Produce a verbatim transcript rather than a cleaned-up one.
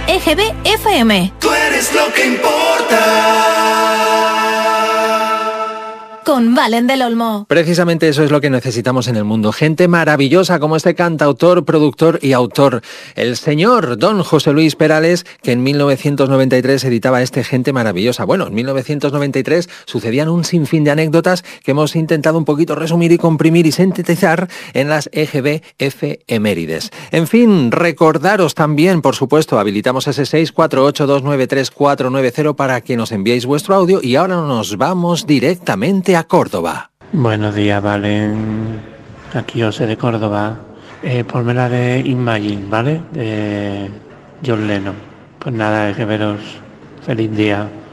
E G B F M. Tú eres lo que importa. Con Valen del Olmo. Precisamente eso es lo que necesitamos en el mundo. Gente maravillosa como este cantautor, productor y autor. El señor don José Luis Perales, que en mil novecientos noventa y tres editaba este Gente maravillosa. Bueno, en mil novecientos noventa y tres sucedían un sinfín de anécdotas que hemos intentado un poquito resumir y comprimir y sintetizar en las E G B F Emérides. En fin, recordaros también, por supuesto, habilitamos ese seis cuatro ocho dos nueve tres cuatro nueve cero para que nos enviéis vuestro audio y ahora nos vamos directamente a Córdoba. Buenos días, Valen. Aquí José de Córdoba. Eh, ponme la de Imagine, ¿vale? De John Lennon. Pues nada, hay que veros. Feliz día.